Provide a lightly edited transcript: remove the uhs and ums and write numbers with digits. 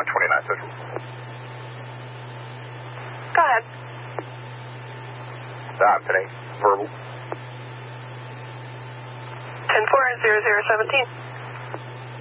on 29 Central. Go ahead. Today, verbal. 10-4, 0017.